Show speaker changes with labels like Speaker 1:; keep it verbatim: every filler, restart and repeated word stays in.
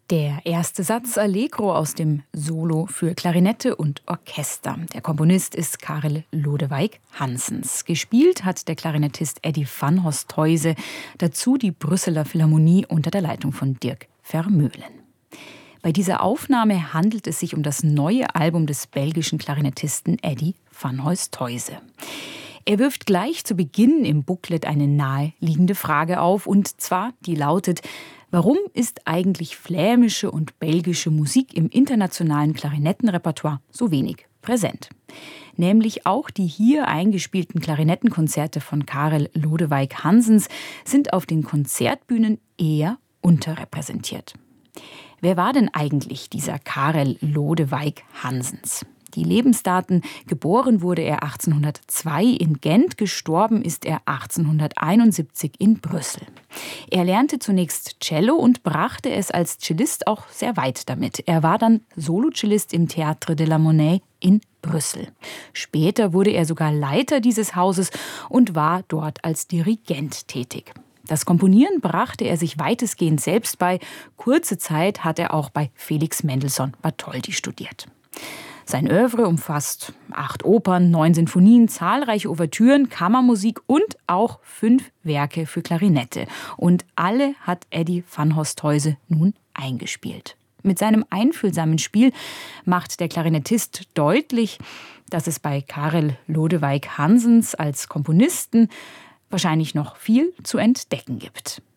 Speaker 1: Der erste Satz Allegro aus dem Solo für Klarinette und Orchester. Der Komponist ist Karel Lodewijk Hansens. Gespielt hat der Klarinettist Eddy van Horsthuijse. Dazu die Brüsseler Philharmonie unter der Leitung von Dirk Vermeulen. Bei dieser Aufnahme handelt es sich um das neue Album des belgischen Klarinettisten Eddy van Horsthuijse. Er wirft gleich zu Beginn im Booklet eine naheliegende Frage auf, und zwar die lautet: Warum ist eigentlich flämische und belgische Musik im internationalen Klarinettenrepertoire so wenig präsent? Nämlich auch die hier eingespielten Klarinettenkonzerte von Karel Lodewijk Hansens sind auf den Konzertbühnen eher unterrepräsentiert. Wer war denn eigentlich dieser Karel Lodewijk Hansens? Die Lebensdaten: Geboren wurde er achtzehnhundertzwei in Gent, gestorben ist er achtzehnhunderteinundsiebzig in Brüssel. Er lernte zunächst Cello und brachte es als Cellist auch sehr weit damit. Er war dann Solocellist im Théâtre de la Monnaie in Brüssel. Später wurde er sogar Leiter dieses Hauses und war dort als Dirigent tätig. Das Komponieren brachte er sich weitestgehend selbst bei. Kurze Zeit hat er auch bei Felix Mendelssohn Bartholdy studiert. Sein Œuvre umfasst acht Opern, neun Sinfonien, zahlreiche Ouvertüren, Kammermusik und auch fünf Werke für Klarinette. Und alle hat Eddy van Horsthuijse nun eingespielt. Mit seinem einfühlsamen Spiel macht der Klarinettist deutlich, dass es bei Karel Lodewijk Hansens als Komponisten wahrscheinlich noch viel zu entdecken gibt.